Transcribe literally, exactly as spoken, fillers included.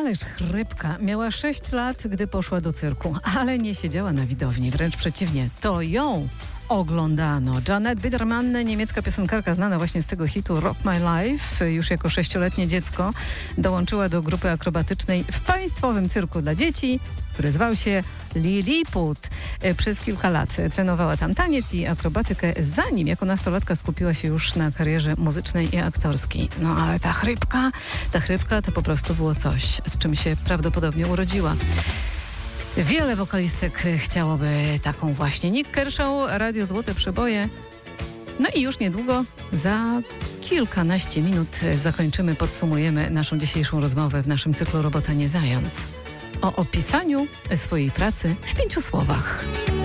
Ależ Chrypka miała sześć lat, gdy poszła do cyrku, ale nie siedziała na widowni, wręcz przeciwnie, to ją oglądano. Jeanette Biedermann, niemiecka piosenkarka znana właśnie z tego hitu Rock My Life, już jako sześcioletnie dziecko dołączyła do grupy akrobatycznej w państwowym cyrku dla dzieci, który zwał się Lilliput. Przez kilka lat trenowała tam taniec i akrobatykę, zanim jako nastolatka skupiła się już na karierze muzycznej i aktorskiej. No ale ta chrypka, ta chrypka to po prostu było coś, z czym się prawdopodobnie urodziła. Wiele wokalistek chciałoby taką właśnie. Nick Kershaw, Radio Złote Przeboje. No i już niedługo, za kilkanaście minut zakończymy, podsumujemy naszą dzisiejszą rozmowę w naszym cyklu Robota nie zając. O opisaniu swojej pracy w pięciu słowach.